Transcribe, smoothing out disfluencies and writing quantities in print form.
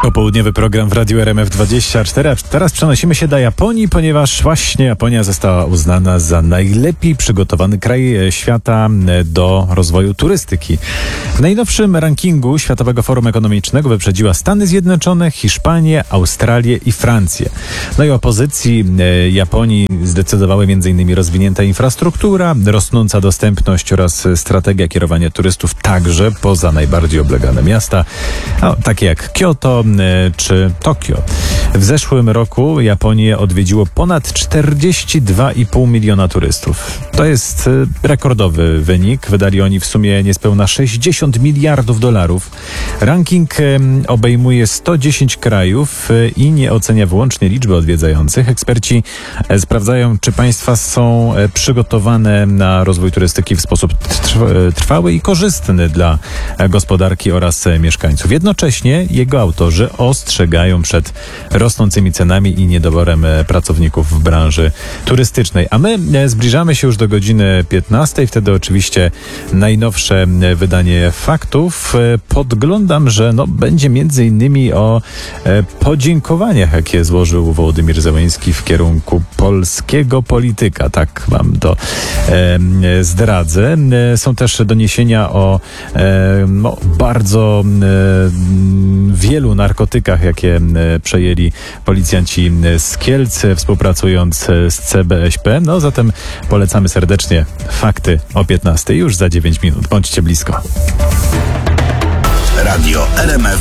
Popołudniowy program w Radiu RMF24. A teraz przenosimy się do Japonii, ponieważ właśnie Japonia została uznana za najlepiej przygotowany kraj świata do rozwoju turystyki. W najnowszym rankingu Światowego Forum Ekonomicznego wyprzedziła Stany Zjednoczone, Hiszpanię, Australię i Francję. No i o pozycji Japonii zdecydowały m.in. rozwinięta infrastruktura, rosnąca dostępność oraz strategia kierowania turystów także poza najbardziej oblegane miasta, takie jak Kyoto czy Tokio. W zeszłym roku Japonię odwiedziło ponad 42,5 miliona turystów. To jest rekordowy wynik. Wydali oni w sumie niespełna 60 miliardów dolarów. Ranking obejmuje 110 krajów i nie ocenia wyłącznie liczby odwiedzających. Eksperci sprawdzają, czy państwa są przygotowane na rozwój turystyki w sposób trwały i korzystny dla gospodarki oraz mieszkańców. Jednocześnie jego autorzy ostrzegają przed rosnącymi cenami i niedoborem pracowników w branży turystycznej. A my zbliżamy się już do godziny 15. Wtedy oczywiście najnowsze wydanie faktów. Podglądam, że będzie między innymi o podziękowaniach, jakie złożył Wołodymyr Zełenski w kierunku polskiego polityka. Tak wam to zdradzę. Są też doniesienia o bardzo wielu narkotykach, jakie przejęli policjanci z Kielc, współpracując z CBŚP. Zatem polecamy serdecznie fakty o 15 już za 9 minut. Bądźcie blisko. Radio RMF